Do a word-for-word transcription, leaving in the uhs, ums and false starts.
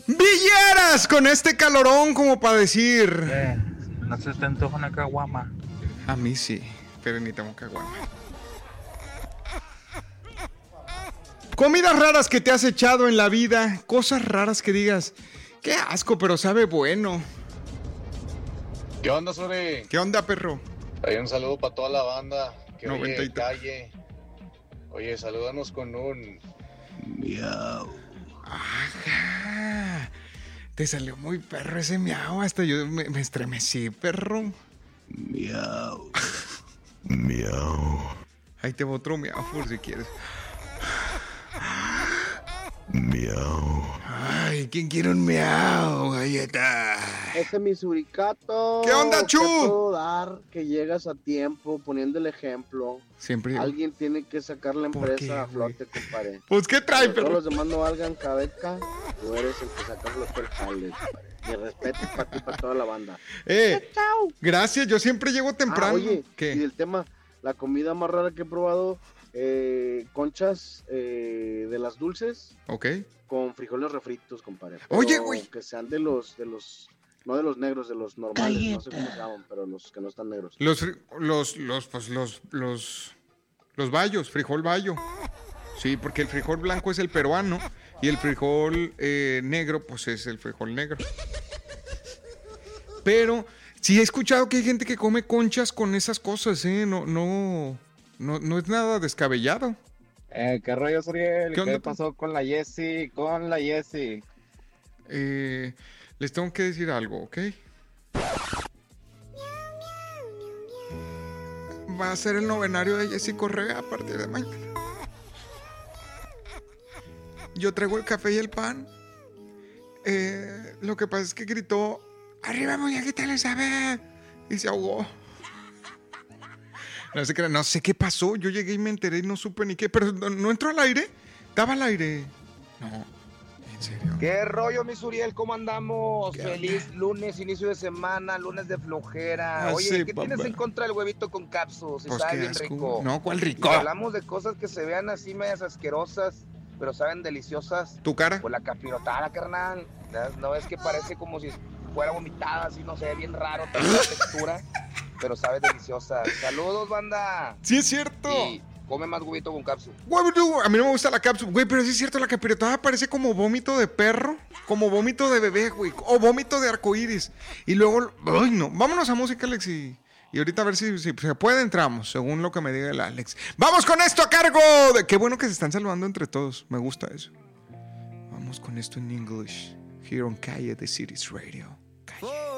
Villeras con este calorón como para decir. Eh, no se te antoja una caguama. A mí sí, pero ni tengo caguama. Comidas raras que te has echado en la vida. Cosas raras que digas, qué asco, pero sabe bueno. ¿Qué onda, Suri? ¿Qué onda, perro? Hay un saludo para toda la banda que noventa y oye tres. calle. Oye, salúdanos con un miau. Ajá. Te salió muy perro ese miau. Hasta yo me, me estremecí, perro. Miau. Miau. Ahí te voy otro miau por si quieres. Miau. Ay, ¿quién quiere un miau, galleta? Ese es mi suricato. ¿Qué onda, Chu? ¿Qué puedo dar que llegas a tiempo poniendo el ejemplo? Siempre yo. Alguien tiene que sacar la ¿Por empresa qué, a güey? flote, compadre. Pues, ¿qué trae, Cuando todos perro? los demás no valgan cabeza, tú eres el que saca a flote el jale, compadre. Mi respeto para ti y para toda la banda. Eh, gracias, yo siempre llego temprano. Ah, oye, ¿Qué? y el tema, la comida más rara que he probado, eh, conchas eh, de las dulces Ok. con frijoles refritos, compadre. Oye, Pero güey. que sean de los, de los, no de los negros, de los normales, no sé cómo se llaman, pero los que no están negros. Los, fri- los, los, pues, los, los, los bayos, frijol bayo. Sí, porque el frijol blanco es el peruano y el frijol eh, negro, pues es el frijol negro. Pero sí he escuchado que hay gente que come conchas con esas cosas, ¿eh? No, no, no, no es nada descabellado. Eh, ¿Qué rollo, Suriel? ¿Qué ¿Qué, onda? pasó con la Jessie? Con la Jessie. Eh, les tengo que decir algo, ¿ok? Va a ser el novenario de Jessy Correa a partir de mañana. Yo traigo el café y el pan. Eh, lo que pasa es que gritó, ¡arriba, muñequita Elizabeth! Y se ahogó. No sé, qué, no sé qué pasó. Yo llegué y me enteré y no supe ni qué. Pero no, no entró al aire. Estaba al aire. No, en serio. ¿Qué rollo, mi Suriel? ¿Cómo andamos? ¿Qué Feliz lunes, inicio de semana, lunes de flojera. Ah, Oye, sí, ¿qué papá. tienes en contra del huevito con capsu? Si Pues sabe qué bien asco. rico. No, ¿cuál Y rico? si hablamos de cosas que se vean así medias asquerosas, pero saben deliciosas. ¿Tu cara? Pues la capirotada, carnal. ¿Ya? No es que parece como si fuera vomitada, así, no sé, bien raro, toda la textura, pero sabe deliciosa. Saludos, banda. Sí, es cierto. Y come más huevito con capsu. Güey, no, a mí no me gusta la cápsula, güey, pero sí es cierto, la capirotada parece como vómito de perro, como vómito de bebé, güey, o vómito de arcoíris. Y luego, ay, no, vámonos a música, Alex, y, y ahorita a ver si, si se puede, entramos, según lo que me diga el Alex. Vamos con esto a cargo de... Qué bueno que se están saludando entre todos, me gusta eso. Vamos con esto en English, here on Calle de Cities Radio. Calle.